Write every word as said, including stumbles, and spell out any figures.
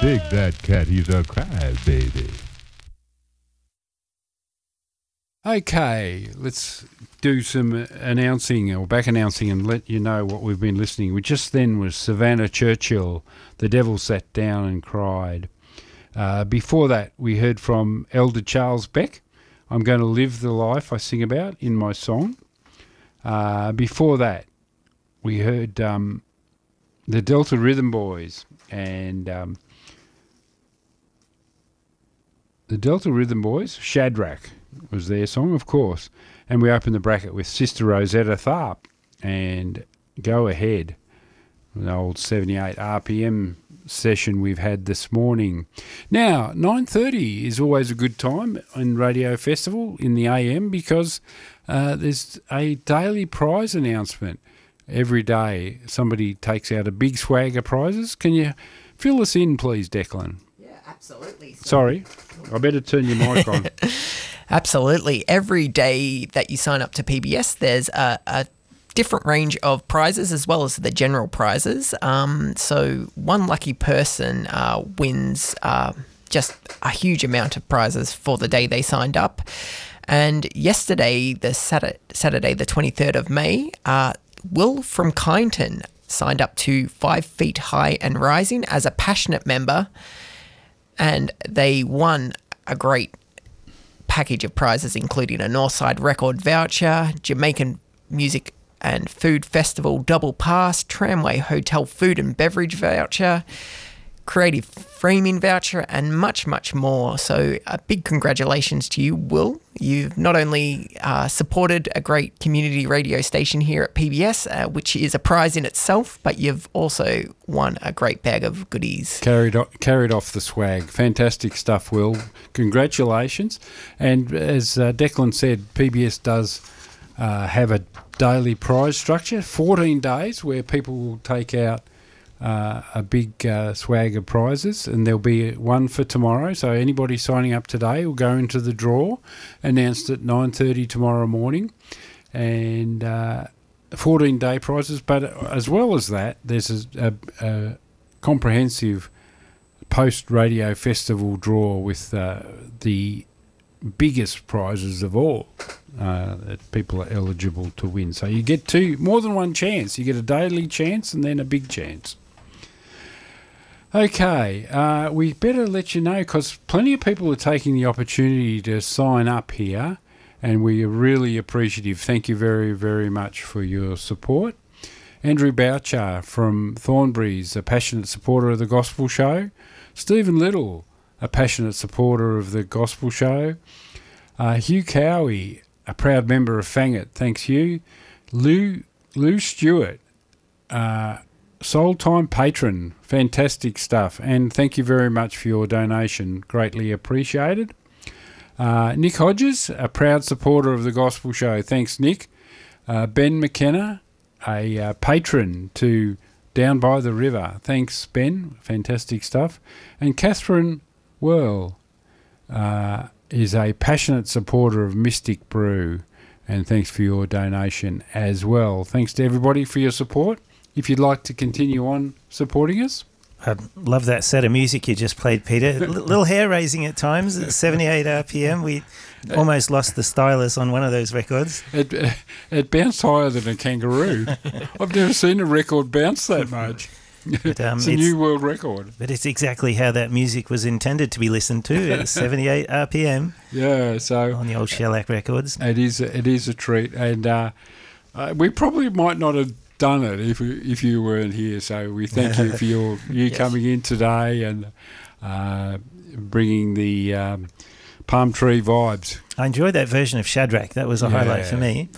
dig that cat, he's a crybaby. Okay, let's do some announcing or back announcing and let you know what we've been listening. We just then was Savannah Churchill, The Devil Sat Down and Cried. Uh, before that, we heard from Elder Charles Beck, I'm Going to Live the Life I Sing About in My Song. Uh, before that, we heard um, the Delta Rhythm Boys and um, the Delta Rhythm Boys, Shadrach was their song, of course. And we opened the bracket with Sister Rosetta Tharpe and Go Ahead, an old seventy-eight R P M session we've had this morning. Now, nine thirty is always a good time in Radio Festival in the A M because uh, there's a daily prize announcement. Every day somebody takes out a big swag of prizes. Can you fill us in, please, Declan? Yeah, absolutely. So Sorry, I better turn your mic on. Absolutely. Every day that you sign up to P B S, there's a, a different range of prizes as well as the general prizes. Um, so one lucky person uh, wins uh, just a huge amount of prizes for the day they signed up. And yesterday, the Saturday, Saturday the twenty-third of May, uh, Will from Kyneton signed up to Five Feet High and Rising as a passionate member, and they won a great package of prizes, including a Northside Record voucher, Jamaican Music and Food Festival double pass, Tramway Hotel food and beverage voucher, Creative Framing voucher, and much, much more. So a big congratulations to you, Will. You've not only uh, supported a great community radio station here at P B S, uh, which is a prize in itself, but you've also won a great bag of goodies. Carried off, carried off the swag. Fantastic stuff, Will. Congratulations. And as uh, Declan said, P B S does uh, have a daily prize structure, fourteen days where people will take out Uh, a big uh, swag of prizes, and there'll be one for tomorrow. So anybody signing up today will go into the draw, announced at nine thirty tomorrow morning, and uh, fourteen-day prizes. But as well as that, there's a, a, a comprehensive post-radio festival draw with uh, the biggest prizes of all uh, that people are eligible to win. So you get two, more than one chance. You get a daily chance and then a big chance. Okay, uh, we better let you know because plenty of people are taking the opportunity to sign up here, and we are really appreciative. Thank you very, very much for your support. Andrew Boucher from Thornbury's, a passionate supporter of the Gospel Show. Stephen Little, a passionate supporter of the Gospel Show. Uh, Hugh Cowie, a proud member of Fangit. Thanks, Hugh. Lou, Lou Stewart, uh, Soul Time patron, fantastic stuff, and thank you very much for your donation, greatly appreciated. Uh, Nick Hodges, a proud supporter of the Gospel Show, thanks Nick. Uh, Ben McKenna, a uh, patron to Down by the River, thanks Ben, fantastic stuff. And Catherine Whirl uh, is a passionate supporter of Mystic Brew, and thanks for your donation as well. Thanks to everybody for your support. If you'd like to continue on supporting us. I love that set of music you just played, Peter. A little hair-raising at times at seventy-eight R P M. We almost lost the stylus on one of those records. It, it bounced higher than a kangaroo. I've never seen a record bounce that much. But, um, it's a it's, new world record. But it's exactly how that music was intended to be listened to at seventy-eight R P M. Yeah, so on the old Shellac records. It is, it is a treat. And uh, uh, we probably might not have done it if if you weren't here, so we thank you for your you yes. coming in today and uh, bringing the um, palm tree vibes. I enjoyed that version of Shadrach. That was a yeah. highlight for me.